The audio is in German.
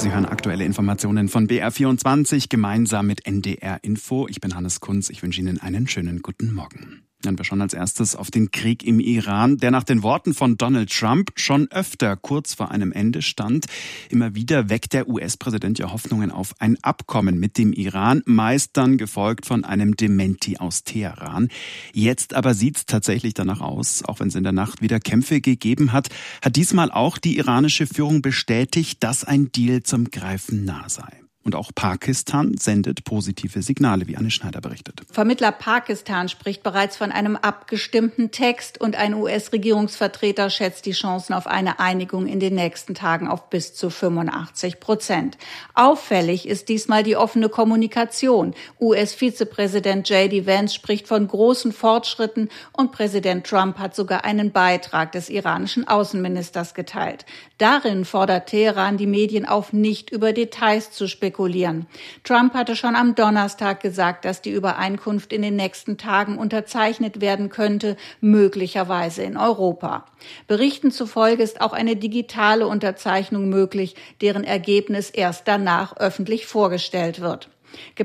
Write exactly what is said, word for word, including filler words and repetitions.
Sie hören aktuelle Informationen von B R vierundzwanzig gemeinsam mit N D R Info. Ich bin Hannes Kunz. Ich wünsche Ihnen einen schönen guten Morgen. Dann wir schauen als erstes auf den Krieg im Iran, der nach den Worten von Donald Trump schon öfter kurz vor einem Ende stand. Immer wieder weckt der U S-Präsident ja Hoffnungen auf ein Abkommen mit dem Iran, meist dann gefolgt von einem Dementi aus Teheran. Jetzt aber sieht's tatsächlich danach aus, auch wenn es in der Nacht wieder Kämpfe gegeben hat, hat diesmal auch die iranische Führung bestätigt, dass ein Deal zum Greifen nah sei. Und auch Pakistan sendet positive Signale, wie Anne Schneider berichtet. Vermittler Pakistan spricht bereits von einem abgestimmten Text und ein U S-Regierungsvertreter schätzt die Chancen auf eine Einigung in den nächsten Tagen auf bis zu fünfundachtzig Prozent. Auffällig ist diesmal die offene Kommunikation. U S-Vizepräsident J D Vance spricht von großen Fortschritten und Präsident Trump hat sogar einen Beitrag des iranischen Außenministers geteilt. Darin fordert Teheran die Medien auf, nicht über Details zu spekulieren. Trump hatte schon am Donnerstag gesagt, dass die Übereinkunft in den nächsten Tagen unterzeichnet werden könnte, möglicherweise in Europa. Berichten zufolge ist auch eine digitale Unterzeichnung möglich, deren Ergebnis erst danach öffentlich vorgestellt wird.